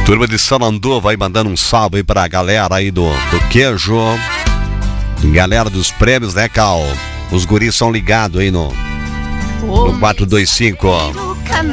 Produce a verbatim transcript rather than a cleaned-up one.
Turma de Sanandu vai mandando um salve aí pra galera aí do, do queijo. Galera dos prêmios, né, Cal? Os guris são ligados aí no, no quatro dois cinco.